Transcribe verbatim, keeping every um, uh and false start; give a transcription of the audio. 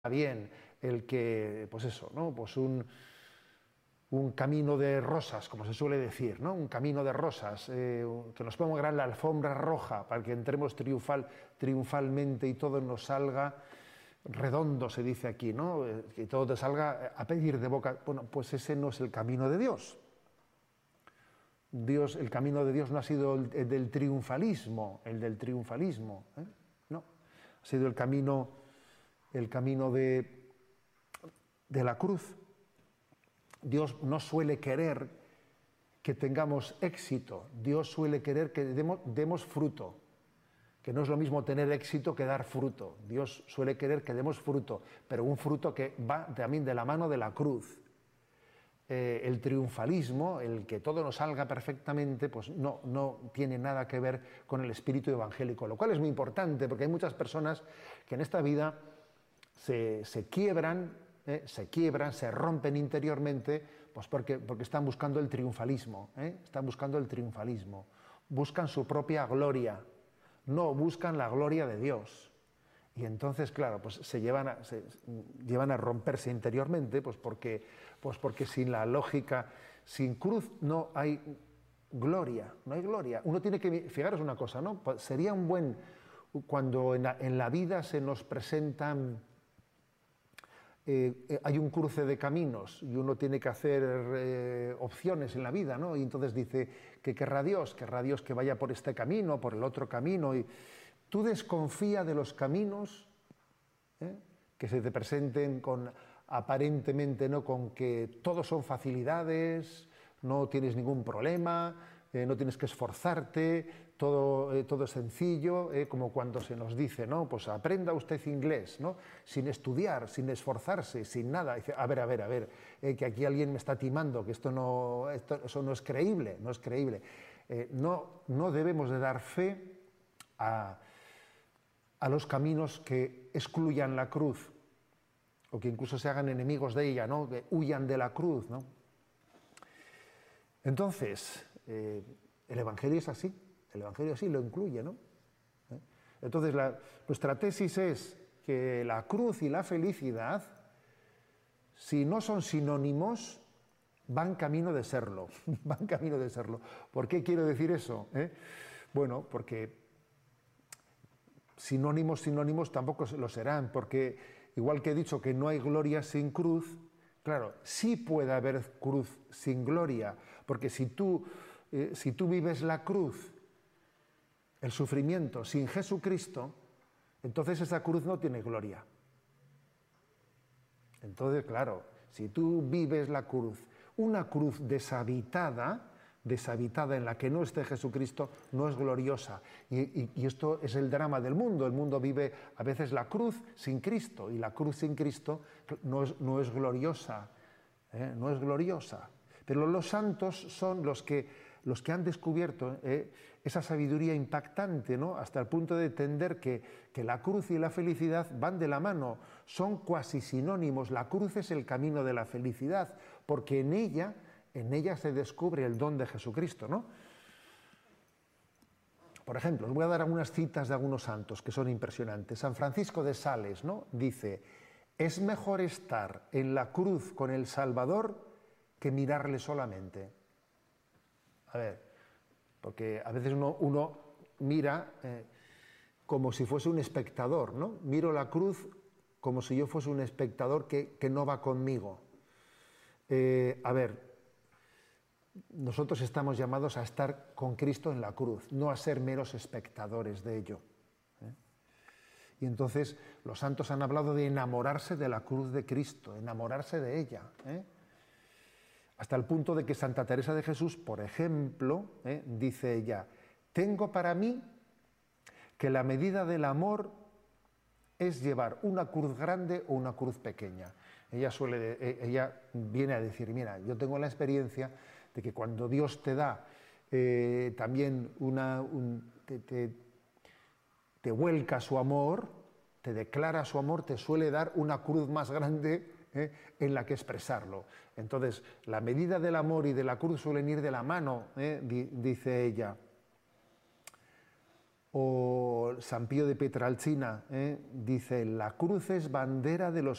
bien el que, pues eso, ¿no? Pues un, un camino de rosas, como se suele decir, ¿no? Un camino de rosas, eh, que nos pongan la alfombra roja para que entremos triunfal, triunfalmente y todo nos salga redondo, se dice aquí, ¿no? Eh, que todo te salga a pedir de boca. Bueno, pues ese no es el camino de Dios. Dios, el camino de Dios no ha sido el, el del triunfalismo, el del triunfalismo, ¿eh? No, ha sido el camino, el camino de, de la cruz. Dios no suele querer que tengamos éxito, Dios suele querer que demos, demos fruto, que no es lo mismo tener éxito que dar fruto. Dios suele querer que demos fruto, pero un fruto que va también de la mano de la cruz. Eh, el triunfalismo, el que todo nos salga perfectamente, pues no, no tiene nada que ver con el espíritu evangélico, lo cual es muy importante porque hay muchas personas que en esta vida se, se quiebran, eh, se quiebran, se rompen interiormente, pues porque, porque están buscando el triunfalismo, eh, están buscando el triunfalismo, buscan su propia gloria, no buscan la gloria de Dios. Y entonces, claro, pues se llevan a, se llevan a romperse interiormente, pues porque, pues porque sin la lógica, sin cruz no hay gloria, no hay gloria. Uno tiene que, fijaros una cosa, ¿no? Sería un buen, cuando en la, en la vida se nos presentan, eh, hay un cruce de caminos y uno tiene que hacer eh, opciones en la vida, ¿no? Y entonces dice, ¿qué querrá Dios? Querrá Dios que vaya por este camino, por el otro camino, y tú desconfía de los caminos, ¿eh? que se te presenten con aparentemente, ¿no? Con que todos son facilidades, no tienes ningún problema, eh, no tienes que esforzarte, todo, eh, todo es sencillo, eh, como cuando se nos dice, ¿no? Pues aprenda usted inglés, ¿no? Sin estudiar, sin esforzarse, sin nada. Dice, a ver, a ver, a ver, eh, que aquí alguien me está timando, que esto no, esto, eso no es creíble, no es creíble. Eh, no, no debemos de dar fe a a los caminos que excluyan la cruz, o que incluso se hagan enemigos de ella, ¿no? Que huyan de la cruz, ¿no? Entonces, eh, el Evangelio es así, el Evangelio así lo incluye, ¿no? ¿Eh? Entonces, la, nuestra tesis es que la cruz y la felicidad, si no son sinónimos, van camino de serlo, van camino de serlo. ¿Por qué quiero decir eso? ¿Eh? Bueno, porque sinónimos, sinónimos tampoco lo serán, porque igual que he dicho que no hay gloria sin cruz, claro, sí puede haber cruz sin gloria, porque si tú, eh, si tú vives la cruz, el sufrimiento sin Jesucristo, entonces esa cruz no tiene gloria. Entonces, claro, si tú vives la cruz, una cruz deshabitada, deshabitada en la que no esté Jesucristo, no es gloriosa. Y, y, y esto es el drama del mundo. El mundo vive a veces la cruz sin Cristo, y la cruz sin Cristo no es, no es gloriosa, ¿eh? No es gloriosa. Pero los santos son los que, los que han descubierto eh, esa sabiduría impactante, ¿no? Hasta el punto de entender que, que la cruz y la felicidad van de la mano, son cuasi sinónimos. La cruz es el camino de la felicidad, porque en ella En ella se descubre el don de Jesucristo, ¿no? Por ejemplo, os voy a dar algunas citas de algunos santos que son impresionantes. San Francisco de Sales, ¿no? Dice, es mejor estar en la cruz con el Salvador que mirarle solamente. A ver, porque a veces uno, uno mira eh, como si fuese un espectador, ¿no? Miro la cruz como si yo fuese un espectador que, que no va conmigo. Eh, a ver, nosotros estamos llamados a estar con Cristo en la cruz, no a ser meros espectadores de ello. ¿eh? Y entonces los santos han hablado de enamorarse de la cruz de Cristo, enamorarse de ella. ¿eh? Hasta el punto de que Santa Teresa de Jesús, por ejemplo, ¿eh? dice ella, tengo para mí que la medida del amor es llevar una cruz grande o una cruz pequeña. Ella, suele, ella viene a decir, mira, yo tengo la experiencia de que cuando Dios te da eh, también una, un, te, te, te vuelca su amor, te declara su amor, te suele dar una cruz más grande eh, en la que expresarlo. Entonces, la medida del amor y de la cruz suelen ir de la mano, eh, di, dice ella. O San Pío de Pietrelcina eh, dice, la cruz es bandera de los